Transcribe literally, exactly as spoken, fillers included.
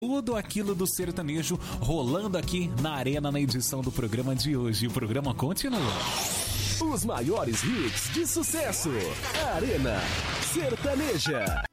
Tudo aquilo do sertanejo rolando aqui na Arena na edição do programa de hoje. O programa continua. Os maiores hits de sucesso. Arena Sertaneja.